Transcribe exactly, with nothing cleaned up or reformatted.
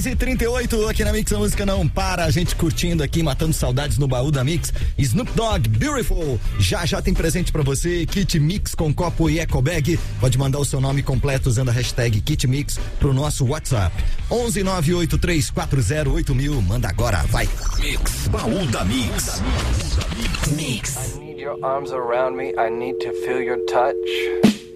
e trinta e oito aqui na Mix, a música não para, a gente curtindo aqui, matando saudades no baú da Mix. Snoop Dogg, Beautiful. Já já tem presente pra você, kit Mix com copo e eco bag. Pode mandar o seu nome completo usando a hashtag kit Mix pro nosso WhatsApp onze nove oito três quatro zero oito mil. Manda agora, vai. Mix, baú da Mix. Mix. I need your arms around me, I need to feel your touch.